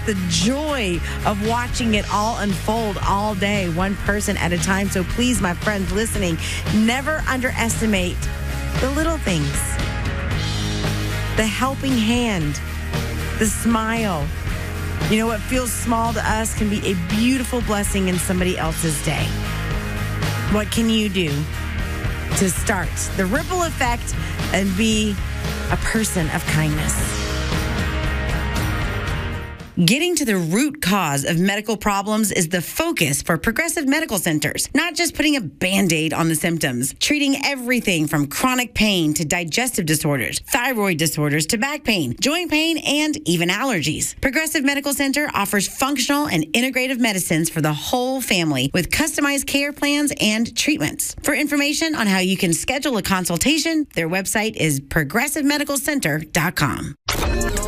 the joy of watching it all unfold all day, one person at a time. So please, my friends listening, never underestimate the little things. The helping hand, the smile. You know, what feels small to us can be a beautiful blessing in somebody else's day. What can you do to start the ripple effect and be a person of kindness? Getting to the root cause of medical problems is the focus for Progressive Medical Centers, not just putting a Band-Aid on the symptoms. Treating everything from chronic pain to digestive disorders, thyroid disorders to back pain, joint pain, and even allergies. Progressive Medical Center offers functional and integrative medicines for the whole family with customized care plans and treatments. For information on how you can schedule a consultation, their website is progressivemedicalcenter.com.